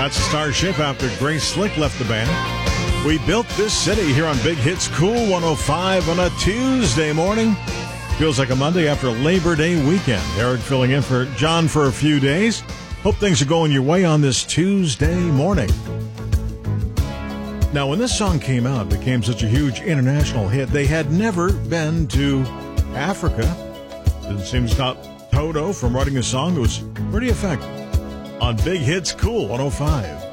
That's Starship after Grace Slick left the band. We built this city here on Big Hits Cool 105 on a Tuesday morning. Feels like a Monday after Labor Day weekend. Eric filling in for John for a few days. Hope things are going your way on this Tuesday morning. Now, when this song came out, it became such a huge international hit. They had never been to Africa. Didn't seem to stop Toto from writing a song that was pretty effective. On Big Hits Cool 105.